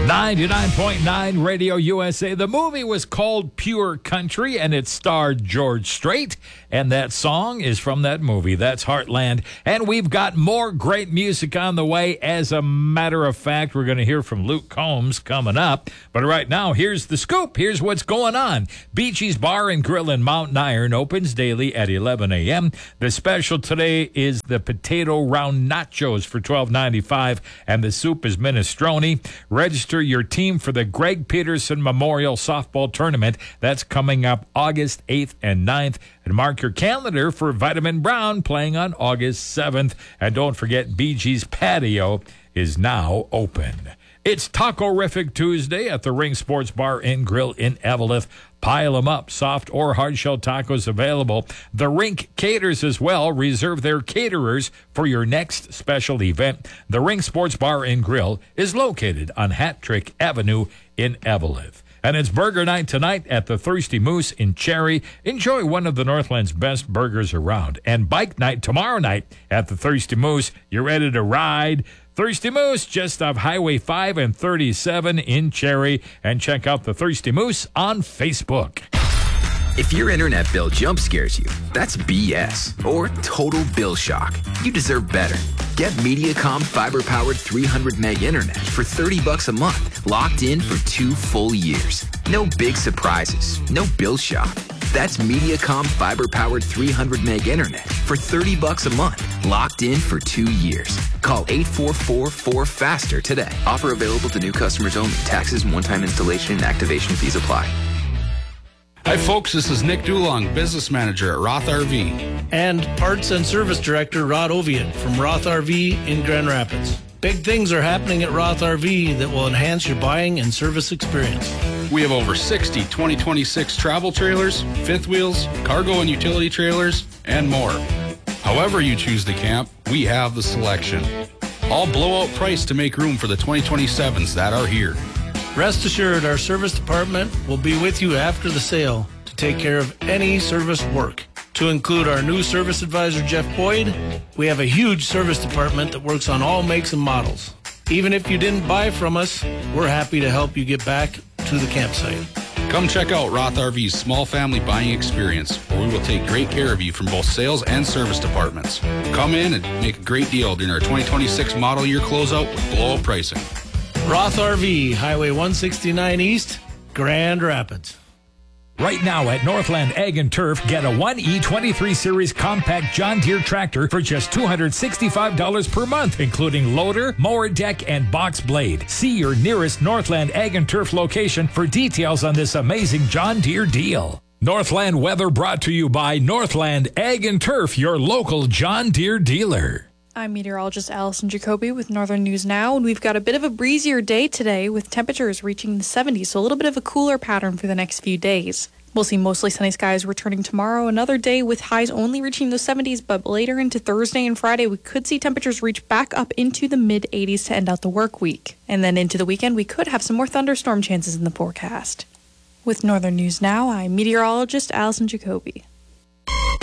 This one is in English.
99.9 Radio USA. The movie was called Pure Country, and it starred George Strait. And that song is from that movie. That's Heartland. And we've got more great music on the way. As a matter of fact, we're going to hear from Luke Combs coming up. But right now, here's the scoop. Here's what's going on. Beachy's Bar and Grill in Mountain Iron opens daily at 11 a.m. The special today is the potato round nachos for $12.95, and the soup is minestrone. Register your team for the Greg Peterson Memorial Softball Tournament. That's coming up August 8th and 9th. And mark your calendar for Vitamin Brown playing on August 7th. And don't forget, BG's Patio is now open. It's Taco-rific Tuesday at the Ring Sports Bar and Grill in Eveleth. Pile them up. Soft or hard-shell tacos available. The Rink caters as well. Reserve their caterers for your next special event. The Ring Sports Bar and Grill is located on Hat Trick Avenue in Eveleth. And it's burger night tonight at the Thirsty Moose in Cherry. Enjoy one of the Northland's best burgers around. And bike night tomorrow night at the Thirsty Moose. You ready to ride? Thirsty Moose, just off Highway 5 and 37 in Cherry. And check out the Thirsty Moose on Facebook. If your internet bill jump scares you, that's BS or total bill shock. You deserve better. Get Mediacom fiber-powered 300 meg internet for $30 a month, locked in for 2 full years. No big surprises, no bill shock. That's Mediacom fiber-powered 300 meg internet for $30 a month, locked in for 2 years. Call 844-4FASTER today. Offer available to new customers only. Taxes, one-time installation, and activation fees apply. Hi folks, this is Nick Dulong, Business Manager at Roth RV. And Parts and Service Director Rod Oviatt from Roth RV in Grand Rapids. Big things are happening at Roth RV that will enhance your buying and service experience. We have over 60 2026 travel trailers, fifth wheels, cargo and utility trailers, and more. However you choose to camp, we have the selection. All blowout price to make room for the 2027s that are here. Rest assured, our service department will be with you after the sale to take care of any service work. To include our new service advisor, Jeff Boyd, we have a huge service department that works on all makes and models. Even if you didn't buy from us, we're happy to help you get back to the campsite. Come check out Roth RV's small family buying experience, where we will take great care of you from both sales and service departments. Come in and make a great deal during our 2026 model year closeout with blowout pricing. Roth RV, Highway 169 East, Grand Rapids. Right now at Northland Ag and Turf, get a 1E23 Series compact John Deere tractor for just $265 per month, including loader, mower deck, and box blade. See your nearest Northland Ag and Turf location for details on this amazing John Deere deal. Northland weather brought to you by Northland Ag and Turf, your local John Deere dealer. I'm meteorologist Allison Jacoby with Northern News Now, and we've got a bit of a breezier day today with temperatures reaching the 70s, so a little bit of a cooler pattern for the next few days. We'll see mostly sunny skies returning tomorrow, another day with highs only reaching the 70s, but later into Thursday and Friday, we could see temperatures reach back up into the mid-80s to end out the work week. And then into the weekend, we could have some more thunderstorm chances in the forecast. With Northern News Now, I'm meteorologist Allison Jacoby.